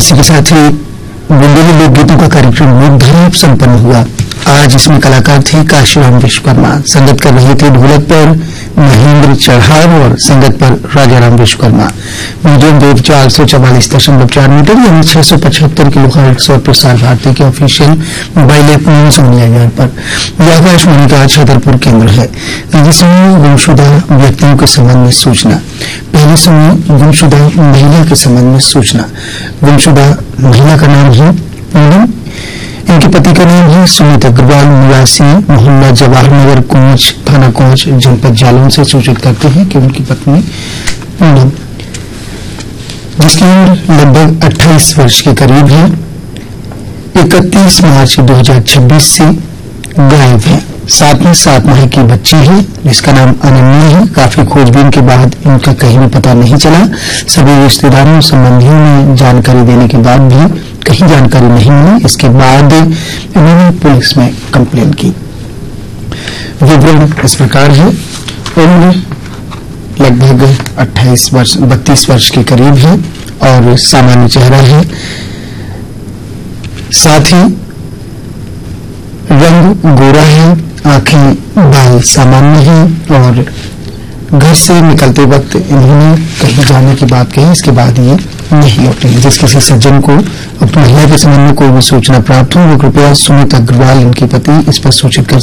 इसी के साथ ही बुंदेली लोकगीतों का कार्यक्रम लोकधारा संपन्न हुआ। आज इसमें कलाकार थे काशीराम विश्वकर्मा, संगत कर रहे थे ढोलक पर महेंद्र चढ़ार और संगत पर Rajaram Vishwakarma. Medium wave 444.4 metre यानी 675 किलोहर्ट्ज और प्रसार भारती के official mobile app news on पर यह आकाशवाणी का छतरपुर केंद्र है। पहले सुनिए गुमशुदा व्यक्तियों के संबंध में सूचना। पहले सुनिए गुमशुदा महिला के संबंध में सूचना। गुमशुदा महिला का नाम है पूनम, इनके पति का नाम है सुमित अग्रवाल, निवासी मोहल्ला जवाहर नगर कोंच, थाना कोंच, जनपद जालौन से सूचित करते हैं कि उनकी पत्नी पूनम, जिसकी उम्र लगभग 28 वर्ष के करीब है, 31 मार्च 2026 से गायब है। साथ में 7 माह की बच्ची है जिसका नाम अनन्या है। काफी खोजबीन के बाद इनका कहीं भी पता नहीं चला। सभी रिश्तेदारों संबंधियों ने जानकारी देने के बाद भी कहीं जानकारी नहीं मिली। इसके बाद इन्होंने पुलिस में कंप्लेन की। विवरण इस प्रकार है। उम्र लगभग 32 वर्ष के करीब है और सामान्य चेहरा है। साथ ही रंग गोरा है, आंखें बाल सामान्य हैं और घर से निकलते वक्त इन्होंने कहीं जाने की बात कही। इसके बाद ये नहीं लौटे। जिस किसी सज्जन को अपनी महिला के संबंध में कोई भी सूचना प्राप्त हो वो कृपया सुमित अग्रवाल, इनके पति, इस पर सूचित कर